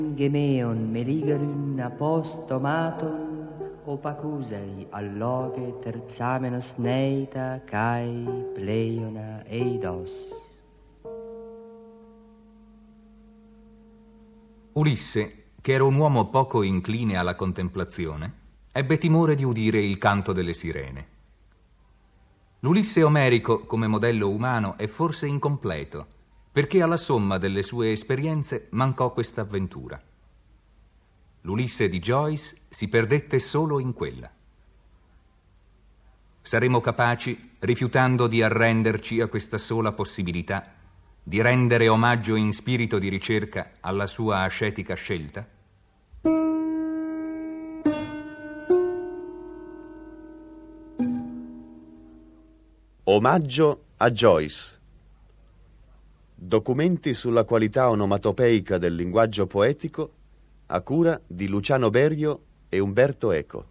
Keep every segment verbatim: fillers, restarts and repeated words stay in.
Gemeon meligerun apostomaton opacusei alloge terpsamenos neita kai pleiona eidos. Ulisse, che era un uomo poco incline alla contemplazione, ebbe timore di udire il canto delle sirene. L'Ulisse omerico, come modello umano, è forse incompleto, perché alla somma delle sue esperienze mancò questa avventura. L'Ulisse di Joyce si perdette solo in quella. Saremo capaci, rifiutando di arrenderci a questa sola possibilità, di rendere omaggio in spirito di ricerca alla sua ascetica scelta? Omaggio a Joyce. Documenti sulla qualità onomatopeica del linguaggio poetico a cura di Luciano Berio e Umberto Eco.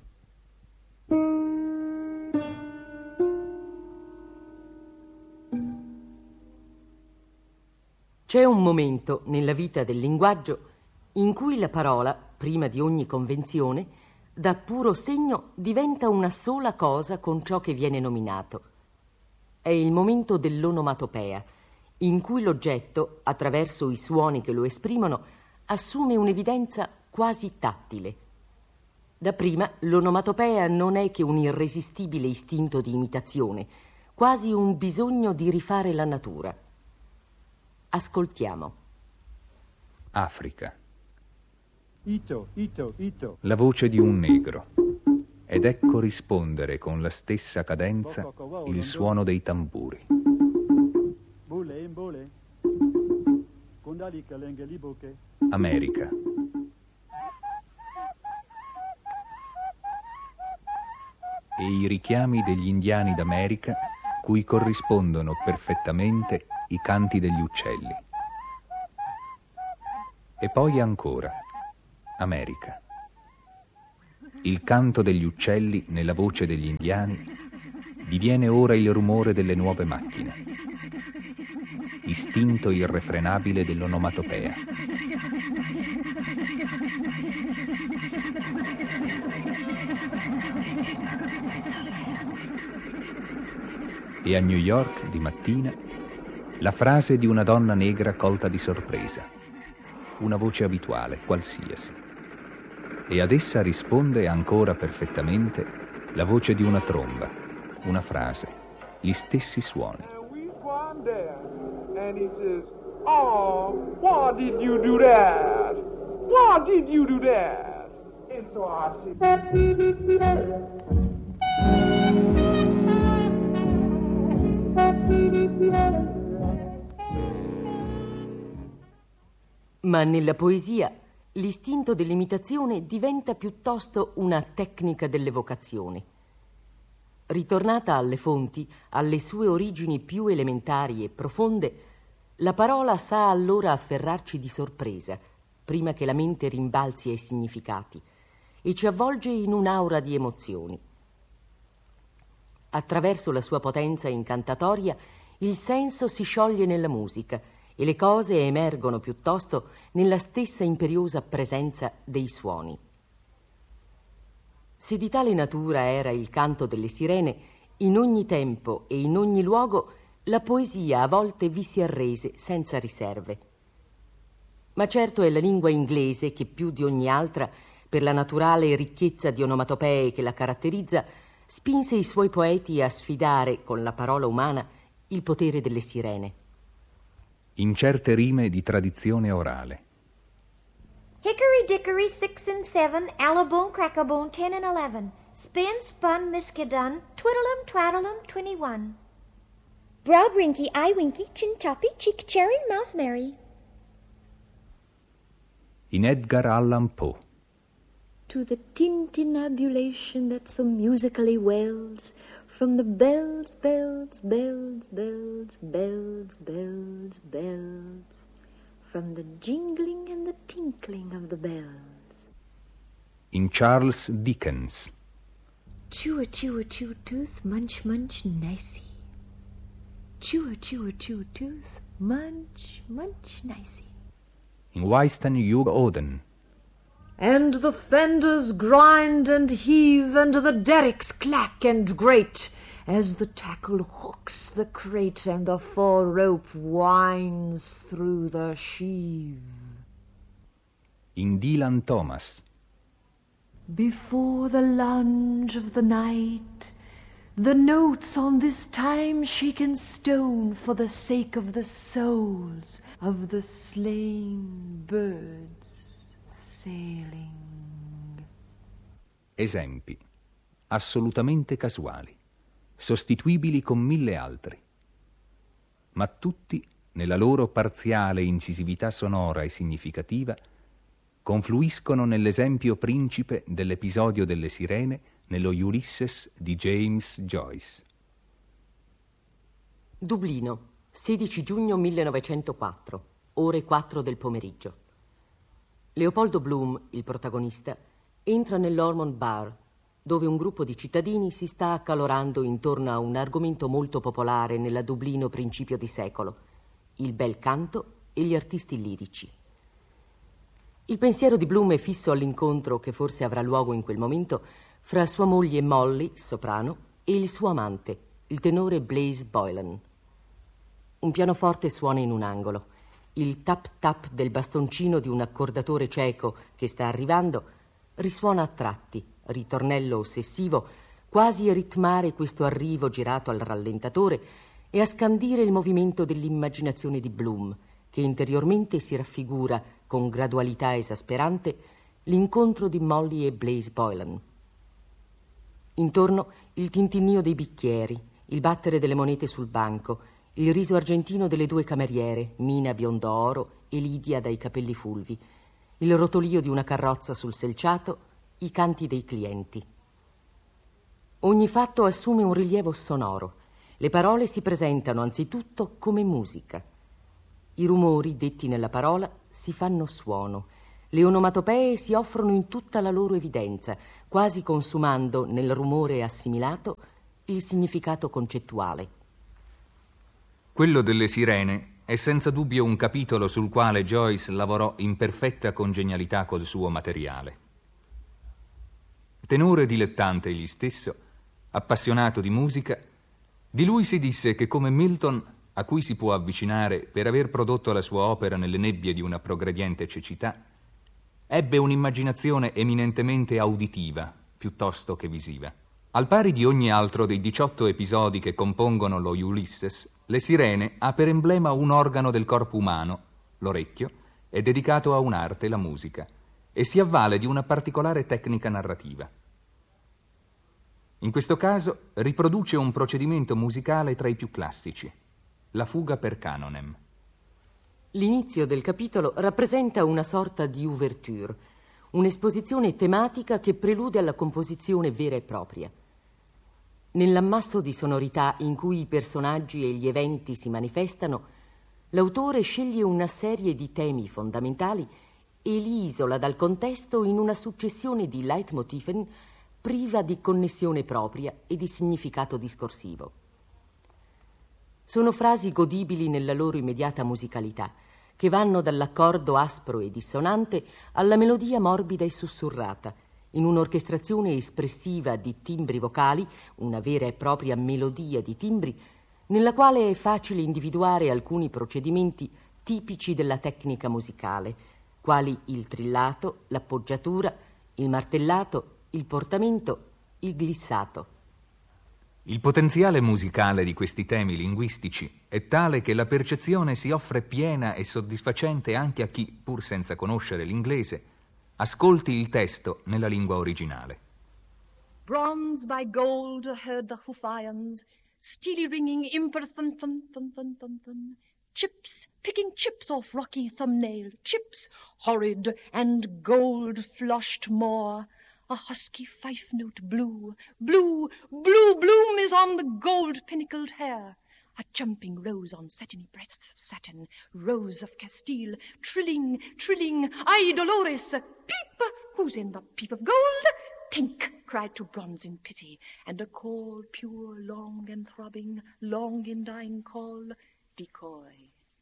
C'è un momento nella vita del linguaggio in cui la parola, prima di ogni convenzione, da puro segno diventa una sola cosa con ciò che viene nominato. È il momento dell'onomatopea, in cui l'oggetto, attraverso i suoni che lo esprimono, assume un'evidenza quasi tattile. Dapprima l'onomatopea non è che un irresistibile istinto di imitazione, quasi un bisogno di rifare la natura. Ascoltiamo. Africa. Ito, ito, ito. La voce di un negro. Ed ecco rispondere con la stessa cadenza il suono dei tamburi. America. E i richiami degli indiani d'America, cui corrispondono perfettamente i canti degli uccelli. E poi ancora, America. Il canto degli uccelli nella voce degli indiani diviene ora il rumore delle nuove macchine, istinto irrefrenabile dell'onomatopea. E a New York, di mattina, la frase di una donna negra colta di sorpresa, una voce abituale, qualsiasi. E ad essa risponde ancora perfettamente la voce di una tromba, una frase, gli stessi suoni. And he says, "Oh, why did you do that? Why did you do that?" And so I said, Ma nella poesia l'istinto dell'imitazione diventa piuttosto una tecnica dell'evocazione. Ritornata alle fonti, alle sue origini più elementari e profonde, la parola sa allora afferrarci di sorpresa, prima che la mente rimbalzi ai significati, e ci avvolge in un'aura di emozioni. Attraverso la sua potenza incantatoria, il senso si scioglie nella musica e le cose emergono piuttosto nella stessa imperiosa presenza dei suoni. Se di tale natura era il canto delle sirene, in ogni tempo e in ogni luogo la poesia a volte vi si arrese senza riserve. Ma certo è la lingua inglese che più di ogni altra, per la naturale ricchezza di onomatopee che la caratterizza, spinse i suoi poeti a sfidare con la parola umana il potere delle sirene. In certe rime di tradizione orale. Hickory dickory six and seven, allabone crackabone ten and eleven, spin spun miskadun, twiddlum twaddlum twenty one. Brow brinky, eye winky, chin choppy, cheek cherry, mouth merry. In Edgar Allan Poe. To the tintinnabulation that so musically wails from the bells, bells, bells, bells, bells, bells, bells, from the jingling and the tinkling of the bells. In Charles Dickens. Chew a chew a chew tooth, munch munch nicey. Chew a chew a chew tooth, munch munch nicey. in Weisten Hugh Oden. And the fenders grind and heave, and the derricks clack and grate, as the tackle hooks the crate, and the fore-rope winds through the sheave. In Dylan Thomas. Before the lunge of the night, the notes on this time-shaken stone, for the sake of the souls of the slain birds sailing. Esempi assolutamente casuali, sostituibili con mille altri, ma tutti, nella loro parziale incisività sonora e significativa, confluiscono nell'esempio principe dell'episodio delle sirene nello Ulysses di James Joyce. Dublino, sedici giugno millenovecentoquattro, ore quattro del pomeriggio. Leopoldo Bloom, il protagonista, entra nell'Ormond Bar, dove un gruppo di cittadini si sta accalorando intorno a un argomento molto popolare nella Dublino principio di secolo, il bel canto e gli artisti lirici. Il pensiero di Bloom è fisso all'incontro che forse avrà luogo in quel momento fra sua moglie Molly, soprano, e il suo amante, il tenore Blaise Boylan. Un pianoforte suona in un angolo. Il tap-tap del bastoncino di un accordatore cieco che sta arrivando risuona a tratti, ritornello ossessivo, quasi a ritmare questo arrivo girato al rallentatore e a scandire il movimento dell'immaginazione di Bloom, che interiormente si raffigura con gradualità esasperante l'incontro di Molly e Blaise Boylan. Intorno il tintinnio dei bicchieri, il battere delle monete sul banco, il riso argentino delle due cameriere, Mina biondo oro e Lidia dai capelli fulvi, il rotolio di una carrozza sul selciato, i canti dei clienti. Ogni fatto assume un rilievo sonoro. Le parole si presentano anzitutto come musica. I rumori detti nella parola si fanno suono. Le onomatopee si offrono in tutta la loro evidenza, quasi consumando nel rumore assimilato il significato concettuale. Quello delle sirene è senza dubbio un capitolo sul quale Joyce lavorò in perfetta congenialità col suo materiale. Tenore dilettante egli stesso, appassionato di musica, di lui si disse che come Milton, a cui si può avvicinare per aver prodotto la sua opera nelle nebbie di una progrediente cecità, ebbe un'immaginazione eminentemente auditiva piuttosto che visiva. Al pari di ogni altro dei diciotto episodi che compongono lo Ulysses, Le Sirene ha per emblema un organo del corpo umano, l'orecchio, è dedicato a un'arte, la musica, e si avvale di una particolare tecnica narrativa. In questo caso riproduce un procedimento musicale tra i più classici, la fuga per canonem. L'inizio del capitolo rappresenta una sorta di ouverture, un'esposizione tematica che prelude alla composizione vera e propria. Nell'ammasso di sonorità in cui i personaggi e gli eventi si manifestano, l'autore sceglie una serie di temi fondamentali e li isola dal contesto in una successione di leitmotiven priva di connessione propria e di significato discorsivo. Sono frasi godibili nella loro immediata musicalità, che vanno dall'accordo aspro e dissonante alla melodia morbida e sussurrata, in un'orchestrazione espressiva di timbri vocali, una vera e propria melodia di timbri, nella quale è facile individuare alcuni procedimenti tipici della tecnica musicale, quali il trillato, l'appoggiatura, il martellato, il portamento, il glissato. Il potenziale musicale di questi temi linguistici è tale che la percezione si offre piena e soddisfacente anche a chi, pur senza conoscere l'inglese, ascolti il testo nella lingua originale. Bronze by gold heard the hoof irons, steely ringing imper thun thun thun thun thun thun. Chips, picking chips off rocky thumbnail, chips, horrid and gold-flushed more. A husky fife-note blue, blue, blue bloom is on the gold-pinnacled hair. A jumping rose on satiny breasts of satin, rose of Castile, trilling, trilling, ay Dolores, peep, who's in the peep of gold? Tink, cried to bronze in pity, and a call pure, long and throbbing, long in dying call, decoy,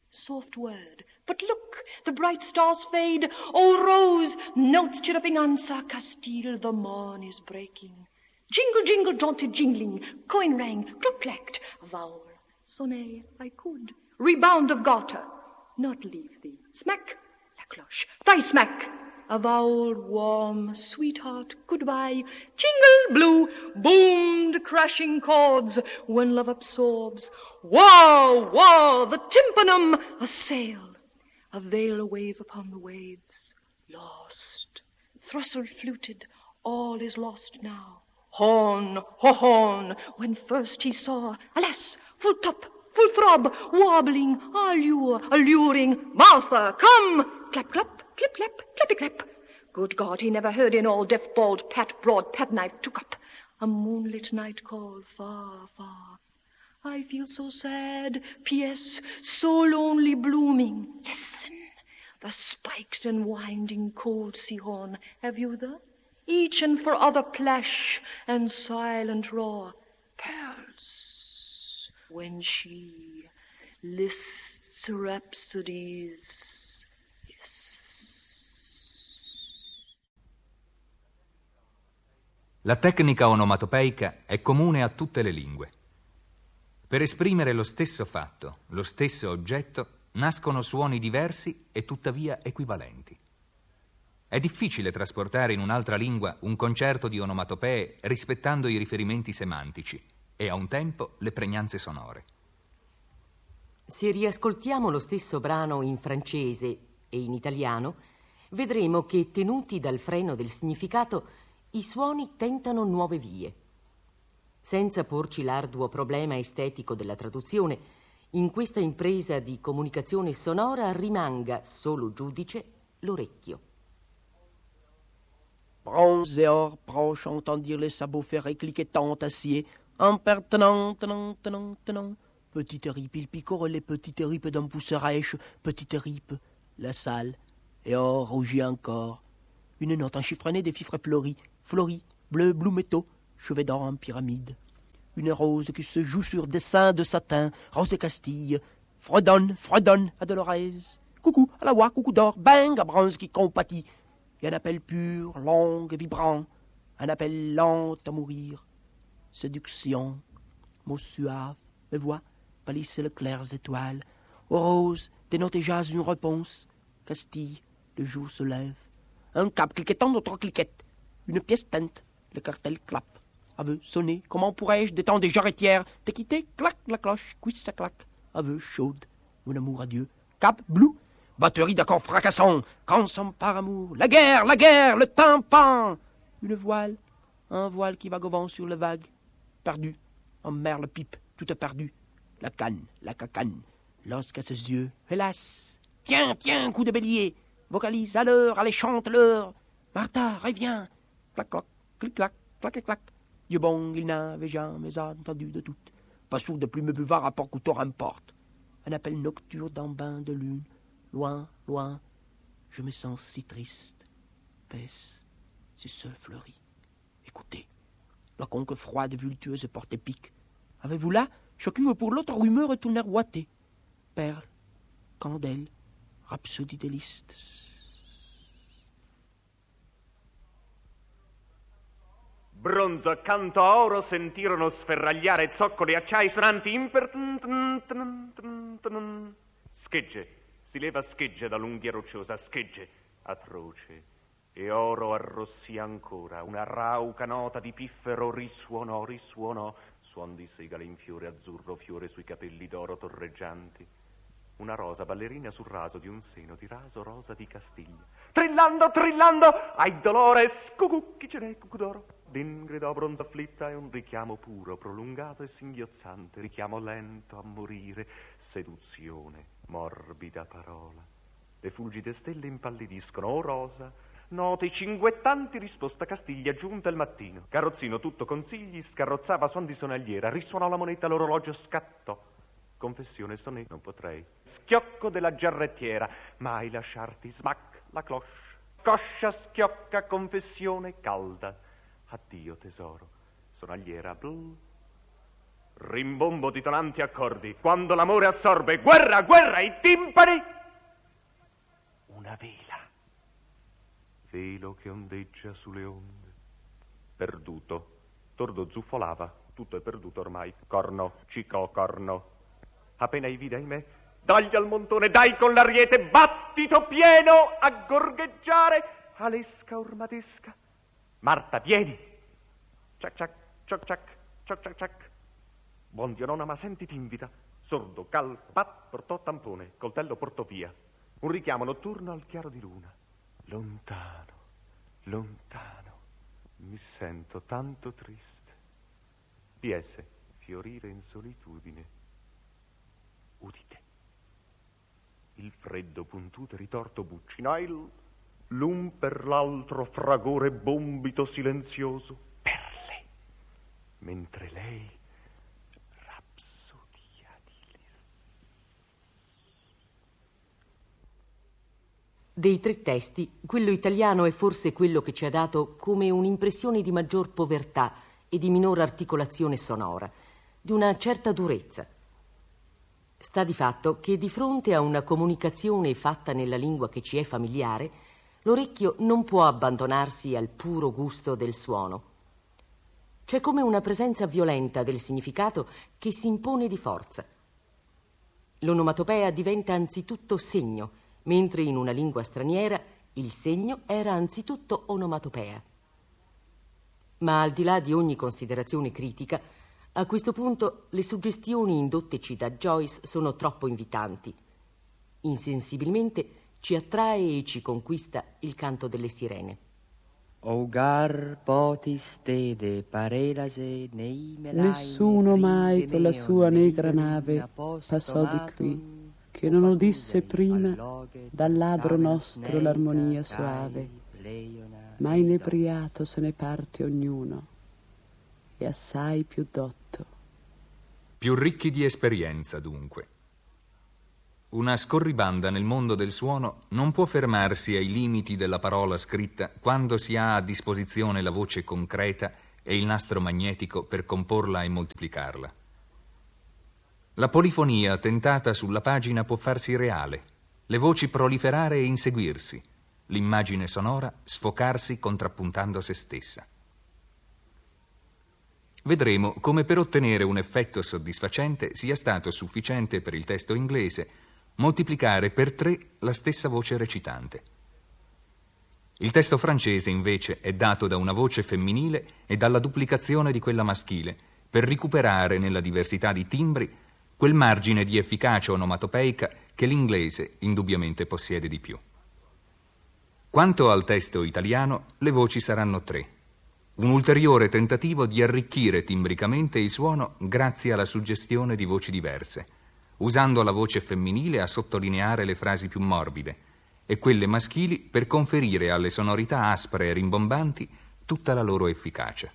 Soft word, but look, the bright stars fade. Oh, Rose, notes chirruping answer, Castile, the morn is breaking. Jingle, jingle, jaunty jingling, coin rang, cluck clacked, vowel, sonnet, I could. Rebound of garter, not leave thee. Smack, la cloche, thy smack. A vowel, warm, sweetheart, goodbye. Jingle, blue, boomed, crashing chords when love absorbs. Wow, wow, the tympanum, a sail, a veil, a wave upon the waves. Lost, thrustle fluted, all is lost now. Horn, ho horn, when first he saw, alas, full top, full throb, wobbling, allure, alluring. Martha, come! Clap, clap, clip, clap, clappy, clap. Good God, he never heard in all deaf, bald, pat, broad, pat knife took up a moonlit night call far, far. I feel so sad, P S, so lonely blooming. Listen, the spiked and winding cold sea horn. Have you the? Each and for other plash and silent roar. Pearls, when she lists rhapsodies. La tecnica onomatopeica è comune a tutte le lingue. Per esprimere lo stesso fatto, lo stesso oggetto, nascono suoni diversi e tuttavia equivalenti. È difficile trasportare in un'altra lingua un concerto di onomatopee rispettando i riferimenti semantici e a un tempo le pregnanze sonore. Se riascoltiamo lo stesso brano in francese e in italiano, vedremo che, tenuti dal freno del significato, i suoni tentano nuove vie. Senza porci l'arduo problema estetico della traduzione, in questa impresa di comunicazione sonora rimanga solo giudice l'orecchio. Bronze et or, proche, entend dire les sabots ferrés cliquetant acier, impertinent, tenant, tenant, tenant. Petite ripe, il picore les petites ripes d'un pousserèche, petite ripe, la salle, et or, rougit encore. Une note enchiffronnée des fifres fleuris, fleuris, bleu, blue métaux, cheveux d'or en pyramide. Une rose qui se joue sur des seins de satin, rose de Castille, fredonne, fredonne à Dolorès. Coucou, à la voix, coucou d'or, bang, à bronze qui compatit. Et un appel pur, long et vibrant, un appel lent à mourir. Séduction, mots suaves, mes voix, palissent les claires étoiles. Aux roses, des notes et jazz, une réponse. Castille, le jour se lève. Un cap cliquetant, d'autres cliquettes. Une pièce teinte, le cartel clappe. Aveu sonné, comment pourrais-je, des temps des jarretières, te quitter, clac, la cloche, cuisse, ça claque. Aveu chaude, mon amour adieu. Cap bleu, batterie d'accords fracassants, quand son par amour. La guerre, la guerre, le tympan. Une voile, un voile qui vague au vent sur le vague. Perdu, en mer le pipe, tout est perdu. La canne, la cacane, lorsqu'à ses yeux, hélas. Tiens, tiens, coup de bélier. Vocalise à l'heure, allez, chante l'heure. Martha, reviens. Clac, clac, clic, clac, clac et clac. Dieu bon, il n'avait jamais entendu de toutes. Pas sourd de plume buvard à port couteau importe. Un appel nocturne d'un bain de lune. Loin, loin, je me sens si triste. Pèse, c'est seul fleuri. Écoutez, la conque froide, vultueuse, porte épique. Avez-vous là, chacune pour l'autre rumeur tourner ouaté. Perle, candelle, rhapsodie des listes. Bronzo accanto a oro sentirono sferragliare zoccoli acciai sonanti imper... Schegge, si leva schegge dall'unghia rocciosa, schegge atroce, e oro arrossì ancora, una rauca nota di piffero risuonò, risuonò, suon di segale in fiore azzurro, fiore sui capelli d'oro torreggianti. Una rosa ballerina sul raso di un seno di raso rosa di Castiglia. Trillando, trillando, ai dolores, cucù, chi ce n'è, cucù d'oro? Din gridò bronzo afflitta e un richiamo puro, prolungato e singhiozzante, richiamo lento a morire, seduzione, morbida parola. Le fulgide stelle impallidiscono, oh rosa, note cinguettanti, risposta Castiglia, giunta il mattino. Carrozzino tutto consigli, scarrozzava suon di sonagliera, risuonò la moneta, l'orologio scattò. Confessione sonè, non potrei. Schiocco della giarrettiera, mai lasciarti, smac, la cloche. Coscia, schiocca, confessione calda. Addio tesoro, sonagliera blu. rimbombo di tonanti accordi, quando l'amore assorbe, guerra, guerra, i timpani. Una vela, velo che ondeggia sulle onde, perduto, tordo zuffolava, tutto è perduto ormai, corno, ciclo, corno, appena i vide, ahimè, dagli al montone, dai con l'ariete, battito pieno a gorgheggiare, alesca ormadesca. Marta, vieni! Ciac ciac, ciac ciac, ciac ciac ciac. Buon Dio nonna, ma senti t'invita. Sordo, cal, pat, portò tampone, coltello portò via. Un richiamo notturno al chiaro di luna. Lontano, lontano, mi sento tanto triste. P S, fiorire in solitudine. Udite. Il freddo puntuto e ritorto buccina, il l'un per l'altro fragore bombito silenzioso, perle, mentre lei rapsodia di lis. Dei tre testi, quello italiano è forse quello che ci ha dato come un'impressione di maggior povertà e di minor articolazione sonora, di una certa durezza. Sta di fatto che di fronte a una comunicazione fatta nella lingua che ci è familiare, l'orecchio non può abbandonarsi al puro gusto del suono. C'è come una presenza violenta del significato che si impone di forza. L'onomatopea diventa anzitutto segno, mentre in una lingua straniera il segno era anzitutto onomatopea. Ma al di là di ogni considerazione critica, a questo punto le suggestioni indotteci da Joyce sono troppo invitanti. Insensibilmente ci attrae e ci conquista il canto delle sirene. Ogar potis tede parelase nei melai. Nessuno mai con la sua negra nave passò di qui, che non udisse prima dal labbro nostro l'armonia soave, ma inebriato se ne parte ognuno, e assai più dotto. Più ricchi di esperienza, dunque. Una scorribanda nel mondo del suono non può fermarsi ai limiti della parola scritta quando si ha a disposizione la voce concreta e il nastro magnetico per comporla e moltiplicarla. La polifonia tentata sulla pagina può farsi reale, le voci proliferare e inseguirsi, l'immagine sonora sfocarsi contrappuntando se stessa. Vedremo come per ottenere un effetto soddisfacente sia stato sufficiente per il testo inglese moltiplicare per tre la stessa voce recitante. Il testo francese, invece, è dato da una voce femminile e dalla duplicazione di quella maschile, per recuperare nella diversità di timbri quel margine di efficacia onomatopeica che l'inglese indubbiamente possiede di più. Quanto al testo italiano, le voci saranno tre. Un ulteriore tentativo di arricchire timbricamente il suono grazie alla suggestione di voci diverse, usando la voce femminile a sottolineare le frasi più morbide e quelle maschili per conferire alle sonorità aspre e rimbombanti tutta la loro efficacia.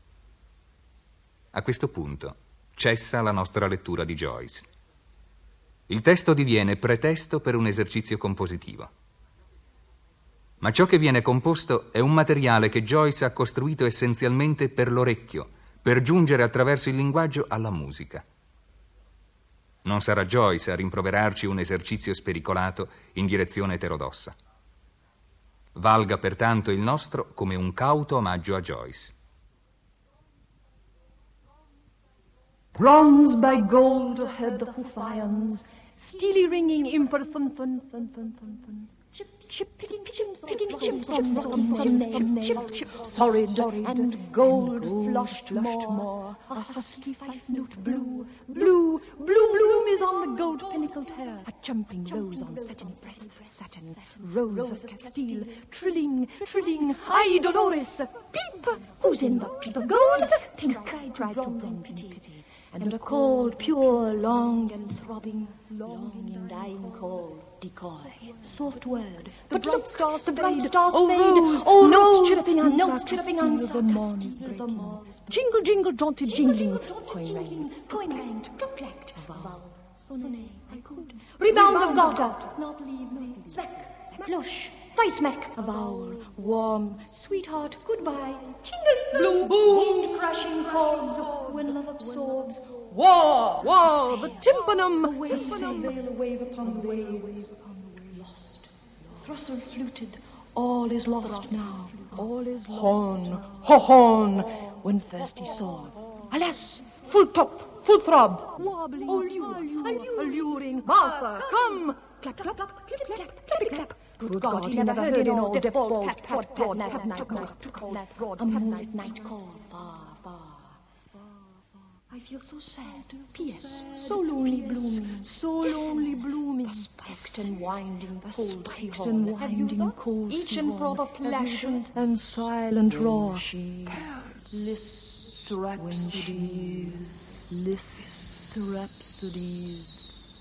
A questo punto cessa la nostra lettura di Joyce. Il testo diviene pretesto per un esercizio compositivo. Ma ciò che viene composto è un materiale che Joyce ha costruito essenzialmente per l'orecchio, per giungere attraverso il linguaggio alla musica. Non sarà Joyce a rimproverarci un esercizio spericolato in direzione eterodossa. Valga pertanto il nostro come un cauto omaggio a Joyce. Bronze by gold heard the hoof irons, steely ringing imper thun thun thun thun thun thun. Chips, picking chips off the thumbnail, chips, horrid and gold flushed more. A husky fife note blue, blue, blue bloom is on the gold pinnacled hair. A jumping rose on satin breast, satin, rose of Castile, trilling, trilling. Ay, Dolores, peep! Who's in the peep of gold? Tink cried to bronze in pity. And a cold, pure, long and throbbing, long and dying call. Decoy, soft word. The bright stars, the bright stars fade. Oh, oh notes chirping answer, notes chirping answer. The morning's breaking. Jingle, jingle, jaunty, jingling. Coin rang, coin rang, click clacked. Vowel, sonnet, I could. Rebound of garter, not leave me. Smack, splush, voice smack. A vowel, warm, sweetheart, goodbye. Jingling, blue boomed, crashing chords. When love absorbs war, war, the tympanum, to sail a wave upon the waves. Lost, thrustle fluted, all is lost now, all is lost. Horn, ho horn, when first he saw, alas, full top, full throb, wobbling, alluring, alluring, Martha, come, clap, clap, clap, clap, clap, clap, clap. Good God, he never heard it in all deaf, bald, pat, pat, night, night, night, a moonlit night call, far, far. I feel so sad, P S So lonely blooming, so lonely blooming. The spiked and winding, cold spiked and winding, cold each and for the pleasant and silent roar. Lists rhapsodies, lists rhapsodies.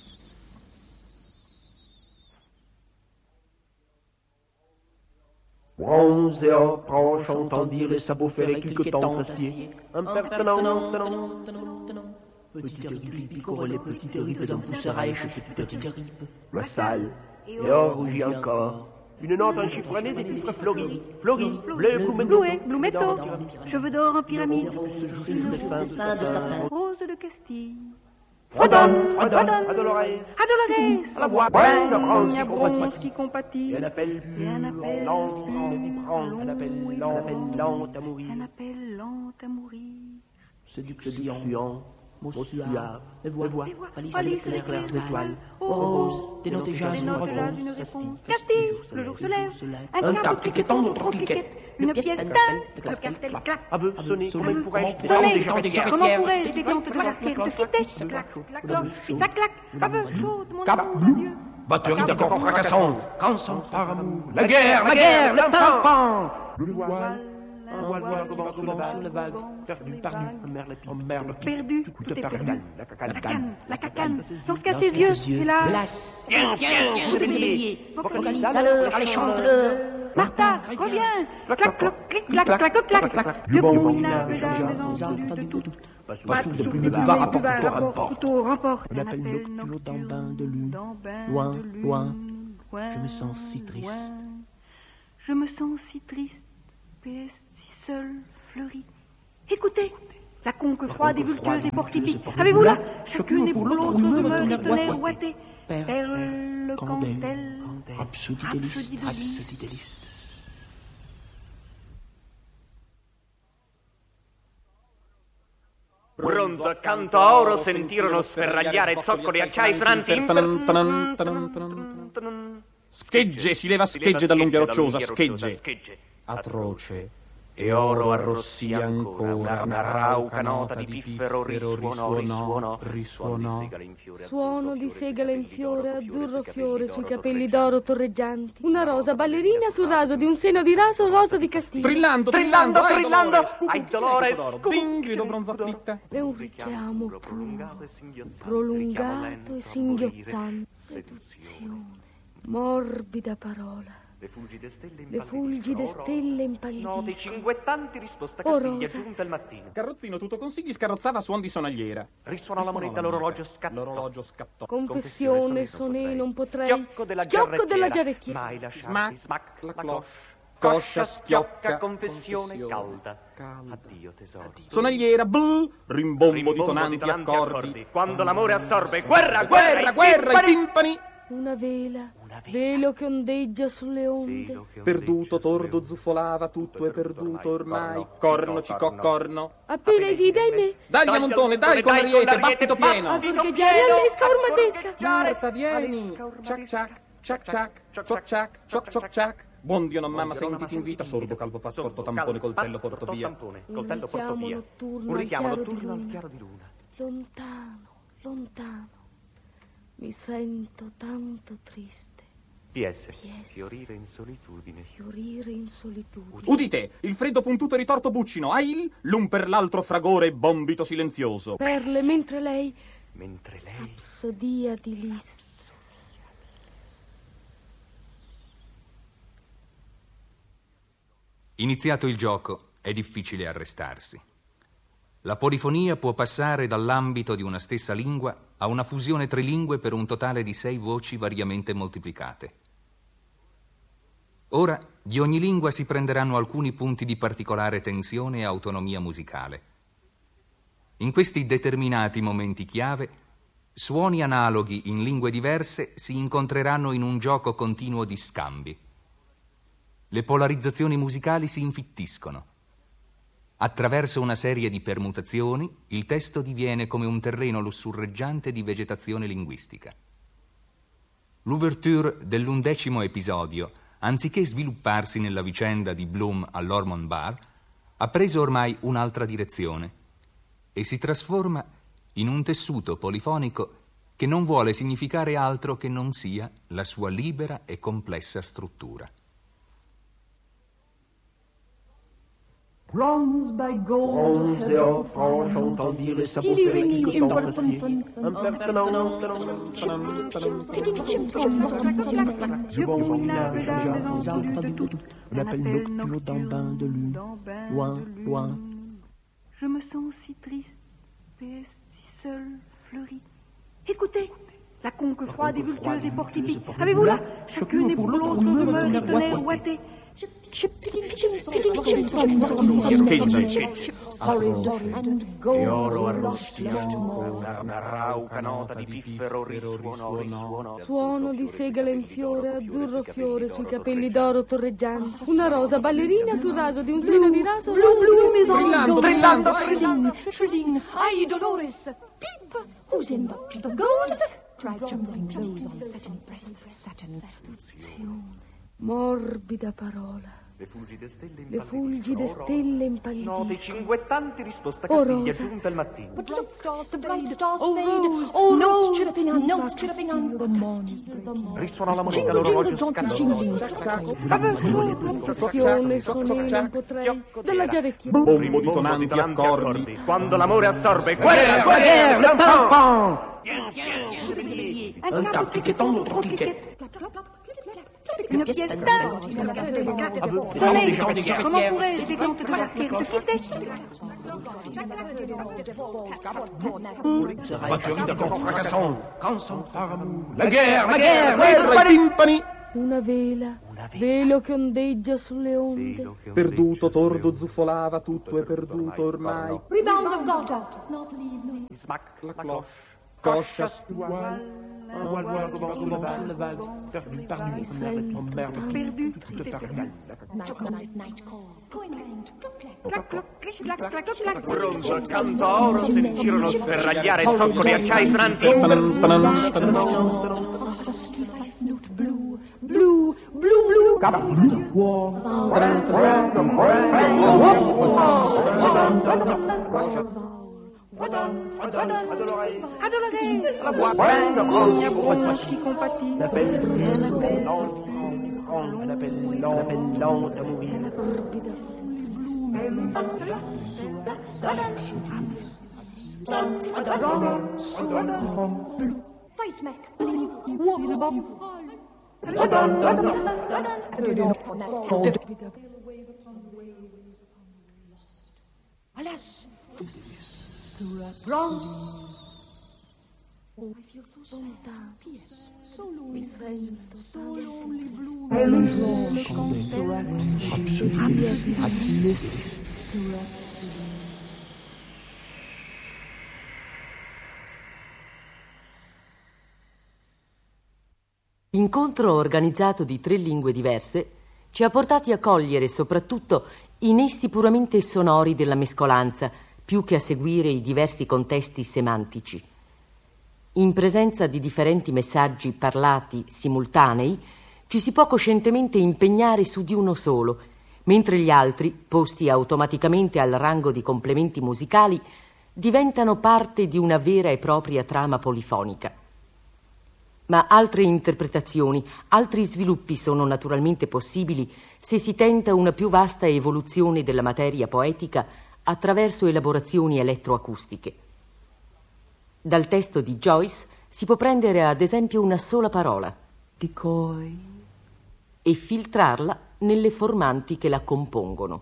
Bronze et or, branche, entend dire les sabots ferrés cliquetants d'acier. Impertinent, tenant, tenant. Petite ripe, picore les petites ripes d'un pousserèche, petite ripe. La salle, et or rougit encore. Une note enchiffronnée des livres fleuris. Fleuris, bleu, Blouet, Bloumetto, cheveux d'or en pyramide. Dessin de satin. Rose de Castille. Fredonne, Fredonne, à Dolores. À Dolores. À la voix pleine de Il y a bronze bronze qui compatit. Et un appel Et un appel lent, vibrant, un appel lent, un appel lent à mourir. Un appel lent à mourir. Séduction, mots suaves, les voix, Alice les clairs étoiles, Oh, rose, dénoter jazz, une dénote jazz, une réponse. réponse. Castille, le jour se lève. Un cap cliquetant, notre cliquette. Une pièce d'un. Clac, clac, clac, clac. Aveu, sonner, comment pourrais-je Sonner, détendre des comment jarretières. pourrais-je détendre des jarretières? Je quittais, clac, la cloche, puis ça claque. Aveu, chaude, mon Cap, amour, mon Dieu. batterie d'accords fracassants. Quand par amour, la guerre, la guerre, le pimpant. Le voile, un voile noir devant sous la vague. Perdu, perdu, en merle, Perdu, tout est perdu. La La canne, la cacane, lorsqu'à ses yeux, hélas. Viens, viens, vous des béliers, vocalisateurs, les chanteurs. Martha, reviens. Clac, clac, clic, clac, clac, clac. Du bon, il n'avait jamais entendu de tout. Pas sous de plume de buvard, rapport, couteau, rapport. Couteau, rapport. On appelle nocturne dans bain de lune. Loin, loin, je me sens si triste. Je me sens si triste. P S si seul, fleuri. Écoutez, la conque froide et vultueuse et portifique. Avez-vous là, chacune et pour l'autre, rumeur et tonnerre ouaté. Perle, candelle, Rhapsodie délice, rhapsodie délice. Bronzo accanto a oro sentirono sferragliare zoccoli acciai sonanti. Schegge, si leva schegge dall'unghia rocciosa, schegge. Atroce. E oro arrossì ancora, una rauca nota di piffero risuonò, risuonò, risuonò. Suono di segala in fiore, azzurro fiore sui capelli d'oro torreggianti. Una rosa ballerina sul raso di un seno di raso rosa di Castiglia. Trillando, trillando, trillando, ai dolore, scucchi, grido bronzo afflitta. È un richiamo puro, prolungato e singhiozzante. Seduzione, morbida parola. Le fulgide stelle Le fulgide stelle impallidiscono. Note cinguettanti risposta Oh, Castiglia rosa. giunta al mattino. Carrozzino tutto consigli scarrozzava suon di sonagliera. Risuonò la moneta, l'orologio scattò. L'orologio scattò. Confessione, sonè, non potrei. Schiocco della Schiocco della giarrettiera. giarrettiera. Mai lasciarti, Smack, smack, la la cloche. cloche. Coscia schiocca. Confessione, Confessione, calda. calda. Addio tesoro. Sonagliera, blu, rimbombo, Rimbombo di tonanti accordi. Quando l'amore assorbe, guerra, Guerra, guerra, i timpani. Una vela, velo che ondeggia sulle onde. Perduto, tordo, zuffolava, tutto è perduto ormai. Corno, cicò, corno. Appena i vidi, ahimè. Dai, a montone, dai, con l'ariete, battito pieno. A torcheggiare all'esca ormatesca. Marta, vieni. Ciac, ciac, ciac, ciac, ciac, ciac, ciac, ciac, ciac. Buon Dio, non mamma, senti, ti invita. Sordo, calvo, passporto, tampone, coltello, porto via. Coltello porto via. Un richiamo notturno al chiaro di luna. Lontano, lontano. Mi sento tanto triste. P S. Fiorire in solitudine. Fiorire in solitudine. Udite, il freddo puntuto e ritorto buccino, ha il l'un per l'altro fragore e bombito silenzioso. Perle mentre lei. Mentre lei. Rapsodia di Lis. Iniziato il gioco, è difficile arrestarsi. La polifonia può passare dall'ambito di una stessa lingua a una fusione trilingue per un totale di sei voci variamente moltiplicate. Ora, di ogni lingua si prenderanno alcuni punti di particolare tensione e autonomia musicale. In questi determinati momenti chiave, suoni analoghi in lingue diverse si incontreranno in un gioco continuo di scambi. Le polarizzazioni musicali si infittiscono. Attraverso una serie di permutazioni, il testo diviene come un terreno lussurreggiante di vegetazione linguistica. L'ouverture dell'undecimo episodio, anziché svilupparsi nella vicenda di Bloom all'Ormond Bar, ha preso ormai un'altra direzione e si trasforma in un tessuto polifonico che non vuole significare altro che non sia la sua libera e complessa struttura. Bronze by gold, Bronze et or franche, entend dire les sabots ferrés cliquetants d'acier. Impertinent, je bon village, j'ai entendu tout. On appelle nocturne dans bain de lune, loin, loin. Je me sens si triste, P S si seule, fleurie. Écoutez, la conque froide et vultueuse et porte-épic. Avez-vous là, chacune et pour l'autre, rumeur et tonnerre ouaté. E oro arrosti ancora, una rauca nota di piffero risuonò, risuonò. Suono di segale in fiore, azzurro fiore sui capelli d'oro torreggianti. Una rosa ballerina sul raso di un seno di raso. Blue, blue, is brillando, brillando, trilling, trilling. Ai Dolores, peep, who's in the, the gold? Tried jumping rose on satin breast, satin. Morbida parola. Le fulgide stelle Le fulgide stelle impallidiscono. Note cinguettanti risposta Oh, castiglia rosa. giunta al mattino. But look, the bright stars Oh, fade. rose, Oh, notes rose, chirping on notes the chirping on the morning. Risuonò la moneta, Jingle, l'orologio jingle, scattò. jingle. Passione, sonino, non potrei. Dalla giarecchia. Bombo di tonanti accordi. Quando l'amore assorbe, Guerre, guerra, guerre, le pam-pam. Un cap cliquetant, l'autre cliquette. Une pièce d'or. Soleil, comment pourrais-je les tentes de jarretière se quitter? Voiturie d'accord fracassant, quand s'empare amour. La guerre, la guerre, Guerra e timpani. Una vela, velo che ondeggia sulle onde. Perduto, tordo, zuffolava, tutto è perduto ormai. Rebound of Gotha. Not leave me. Smack, La cloche, coscia stuale. Un voile noir devant sous la vague, perdu, perdu, comme merde, Perdu. tout est perdu. Night call, night call. Going round, clock, clack. Clac, cloc, clic, clac, clac, clac, clac. bronzo accanto a oro sentirono sferragliare zocco di acciai sranti. Tanan, tanan, tanan. A husky five note blue, blue, blue, blue. Adolores, La boîte, la branche qui compatit. la belle lente, la belle lente, la belle lente à mourir. Face Mac. Alas, bronze. I feel so sad, fierce, so lonely, Mi sento so lonely, blue. L'incontro organizzato di tre lingue diverse ci ha portati a cogliere soprattutto i nessi puramente sonori della mescolanza, più che a seguire i diversi contesti semantici. In presenza di differenti messaggi parlati simultanei, ci si può coscientemente impegnare su di uno solo, mentre gli altri, posti automaticamente al rango di complementi musicali, diventano parte di una vera e propria trama polifonica. Ma altre interpretazioni, altri sviluppi sono naturalmente possibili se si tenta una più vasta evoluzione della materia poetica attraverso elaborazioni elettroacustiche. Dal testo di Joyce si può prendere ad esempio una sola parola, Decoy, e filtrarla nelle formanti che la compongono.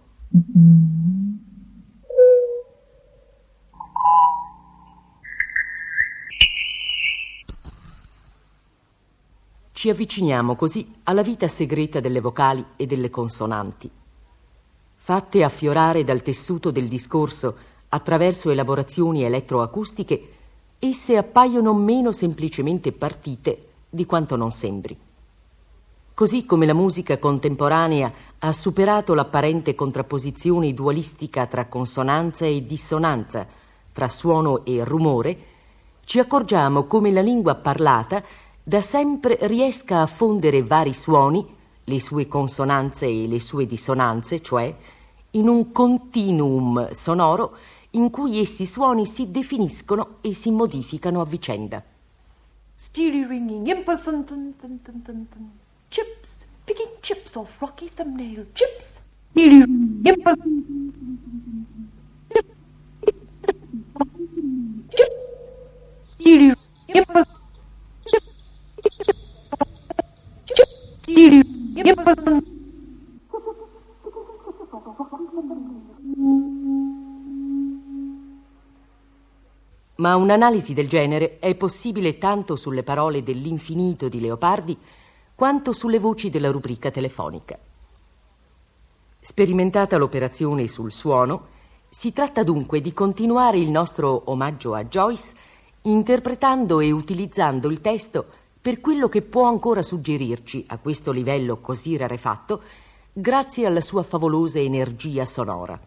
Ci avviciniamo così alla vita segreta delle vocali e delle consonanti. Fatte affiorare dal tessuto del discorso attraverso elaborazioni elettroacustiche, esse appaiono meno semplicemente partite di quanto non sembri. Così come la musica contemporanea ha superato l'apparente contrapposizione dualistica tra consonanza e dissonanza, tra suono e rumore, ci accorgiamo come la lingua parlata da sempre riesca a fondere vari suoni, le sue consonanze e le sue dissonanze, cioè in un continuum sonoro in cui essi suoni si definiscono e si modificano a vicenda. Steely ringing, imper thun thun thun thun thun thun. Chips, picking chips off rocky thumbnail. Chips, steely ringing, imper thun thun thun thun. Chips, steely ringing, imper chips, chips, steely ringing, imper thun. Ma un'analisi del genere è possibile tanto sulle parole dell'infinito di Leopardi quanto sulle voci della rubrica telefonica. Sperimentata l'operazione sul suono, si tratta dunque di continuare il nostro omaggio a Joyce interpretando e utilizzando il testo per quello che può ancora suggerirci a questo livello così rarefatto grazie alla sua favolosa energia sonora.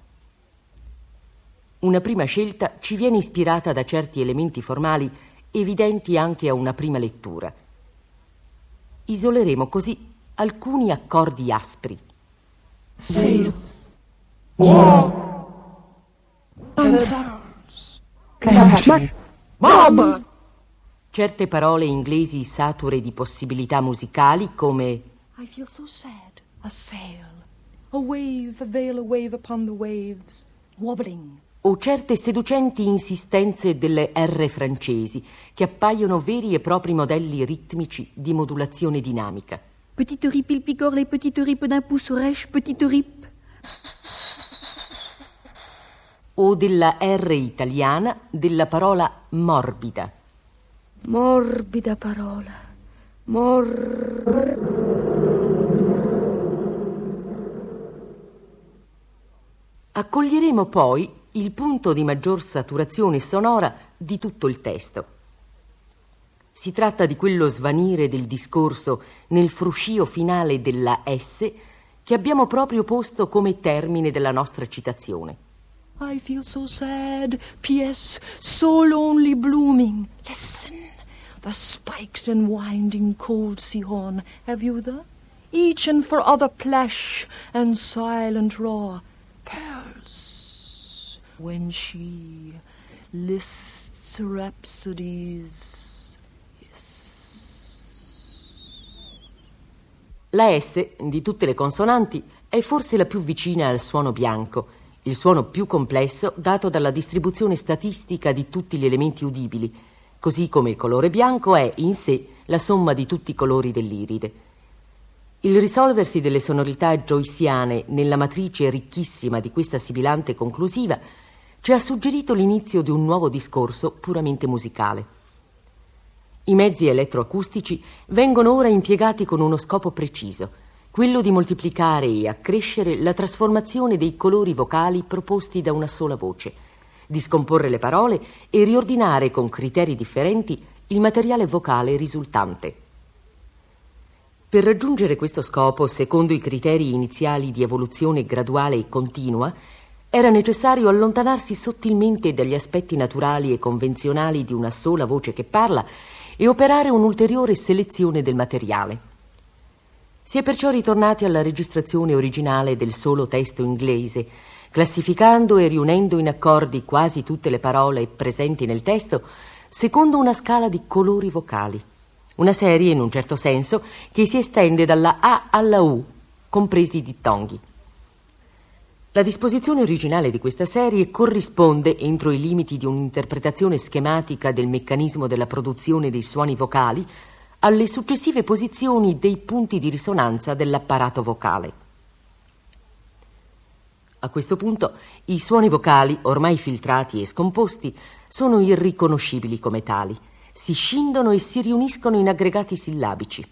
Una prima scelta ci viene ispirata da certi elementi formali evidenti anche a una prima lettura. Isoleremo così alcuni accordi aspri. Sails, war, concerns, mob. Certe parole inglesi sature di possibilità musicali come I feel so sad. A sail. A wave, a veil, a wave upon the waves. Wobbling. o certe seducenti insistenze delle R francesi che appaiono veri e propri modelli ritmici di modulazione dinamica. Petite rip il picor, les petites ripes d'un pouce rêche, petite rip. O della R italiana della parola morbida. Morbida parola. Mor... Accoglieremo poi il punto di maggior saturazione sonora di tutto il testo. Si tratta di quello svanire del discorso nel fruscio finale della S che abbiamo proprio posto come termine della nostra citazione. I feel so sad, P S, so lonely blooming. Listen, the spiked and winding cold sea horn, have you the? Each and for other plash and silent roar. Pearls, when she lists rhapsodies. La S di tutte le consonanti è forse la più vicina al suono bianco, il suono più complesso dato dalla distribuzione statistica di tutti gli elementi udibili, così come il colore bianco è in sé la somma di tutti i colori dell'iride. Il risolversi delle sonorità joyciane nella matrice ricchissima di questa sibilante conclusiva ci ha suggerito l'inizio di un nuovo discorso puramente musicale. I mezzi elettroacustici vengono ora impiegati con uno scopo preciso, quello di moltiplicare e accrescere la trasformazione dei colori vocali proposti da una sola voce, di scomporre le parole e riordinare con criteri differenti il materiale vocale risultante. Per raggiungere questo scopo, secondo i criteri iniziali di evoluzione graduale e continua, era necessario allontanarsi sottilmente dagli aspetti naturali e convenzionali di una sola voce che parla e operare un'ulteriore selezione del materiale. Si è perciò ritornati alla registrazione originale del solo testo inglese, classificando e riunendo in accordi quasi tutte le parole presenti nel testo secondo una scala di colori vocali. Una serie, in un certo senso, che si estende dalla A alla U, compresi i dittonghi. La disposizione originale di questa serie corrisponde, entro i limiti di un'interpretazione schematica del meccanismo della produzione dei suoni vocali, alle successive posizioni dei punti di risonanza dell'apparato vocale. A questo punto, i suoni vocali, ormai filtrati e scomposti, sono irriconoscibili come tali. Si scindono e si riuniscono in aggregati sillabici.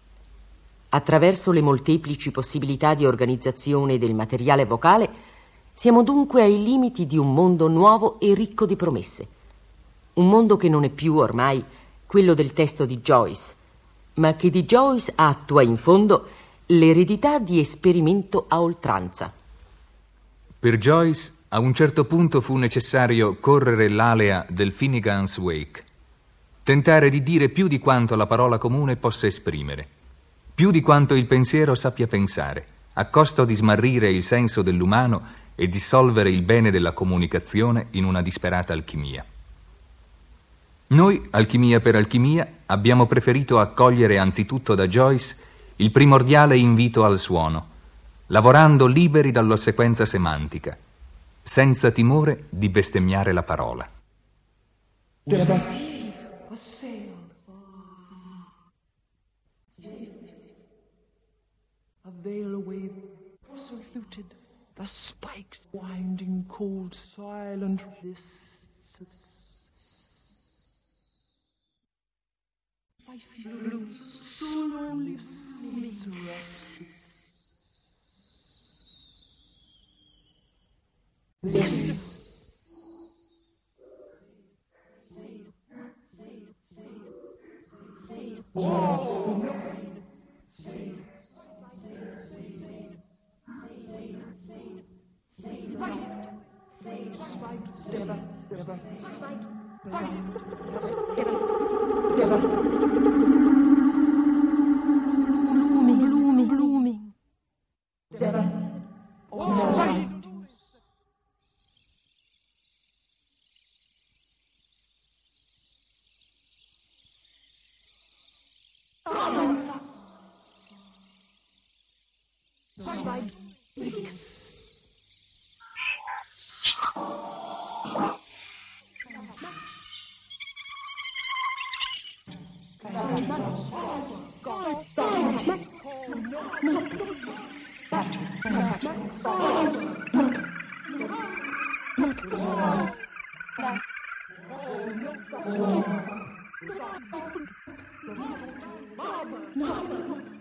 Attraverso le molteplici possibilità di organizzazione del materiale vocale Siamo dunque ai limiti di un mondo nuovo e ricco di promesse. Un mondo che non è più ormai quello del testo di Joyce, ma che di Joyce attua in fondo l'eredità di esperimento a oltranza. Per Joyce, a un certo punto fu necessario correre l'alea del Finnegan's Wake, tentare di dire più di quanto la parola comune possa esprimere, più di quanto il pensiero sappia pensare, a costo di smarrire il senso dell'umano e dissolvere il bene della comunicazione in una disperata alchimia. Noi, Alchimia per Alchimia, abbiamo preferito accogliere anzitutto da Joyce il primordiale invito al suono, lavorando liberi dall'ossequenza semantica, senza timore di bestemmiare la parola. A sail. A veil a wave, so fluted, the spikes winding cold, silent wrists. I feel so lonely, restless. This. Oh. Blooming, blooming, blooming. No.